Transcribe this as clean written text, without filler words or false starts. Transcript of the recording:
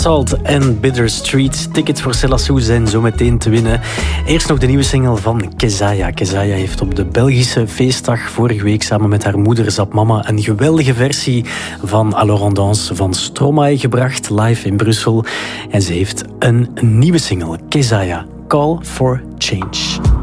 Salt en Bitter Street. Tickets voor Celassou zijn zo meteen te winnen. Eerst nog de nieuwe single van Kezaya. Kezaya heeft op de Belgische feestdag vorige week samen met haar moeder Zap Mama een geweldige versie van Alors on danse van Stromae gebracht, live in Brussel. En ze heeft een nieuwe single, Kezaya, Call for Change.